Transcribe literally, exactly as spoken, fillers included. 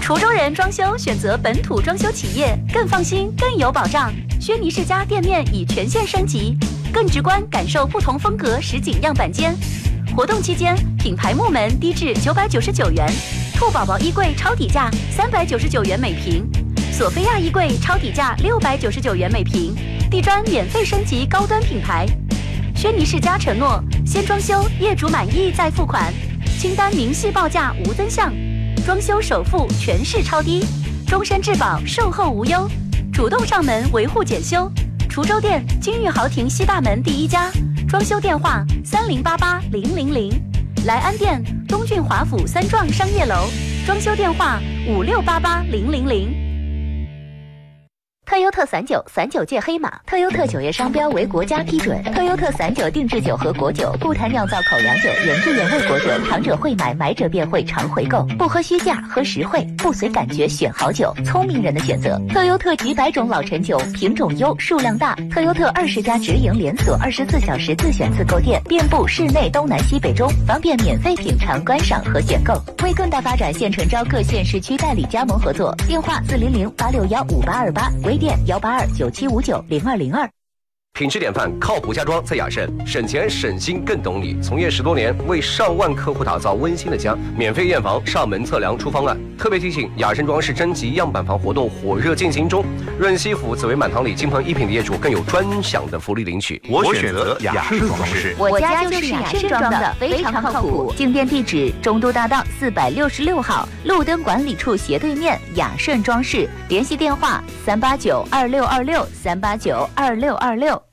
滁州人装修选择本土装修企业，更放心，更有保障。轩尼诗家店面已全线升级，更直观感受不同风格实景样板间。活动期间，品牌木门低至九百九十九元，兔宝宝衣柜超底价三百九十九元每平，索菲亚衣柜超底价六百九十九元每平，地砖免费升级高端品牌。轩尼诗家承诺，先装修，业主满意再付款，清单明细报价无增项，装修首付全市超低，终身质保，售后无忧，主动上门维护检修。滁州店金玉豪庭西大门第一家，装修电话三零八八零零零。莱安店东郡华府三幢商业楼，装修电话五六八八零零零。特优特散酒，散酒界黑马。特优特酒业商标为国家批准。特优特散酒定制酒和果酒，不谈酿造口粮酒，原汁原味果酒，糖者会买，买者便会常回购。不喝虚价，喝实惠，不随感觉选好酒，聪明人的选择。特优特几百种老陈酒，品种优，数量大。特优特二十家直营连锁，二十四小时自选自购店，遍布市内东南西北中，方便免费品尝、观赏和选购。为更大发展，现诚招各县市区代理加盟合作，电话四零零八六幺五八二八，微店幺八二九七五九零二零二。 品质典范，靠谱家装在雅盛，省钱省心更懂你。从业十多年，为上万客户打造温馨的家，免费验房、上门测量、出方案。特别提醒，雅盛装饰征集样板房活动火热进行中，润西府紫薇满堂里金鹏一品的业主更有专享的福利领取。 我选择雅盛装饰， 我家就是雅盛装的，非常靠谱。进店地址：中都大道四百六十六号，路灯管理处斜对面，雅盛装饰。联系电话：三八九二六二六三八九二六二六。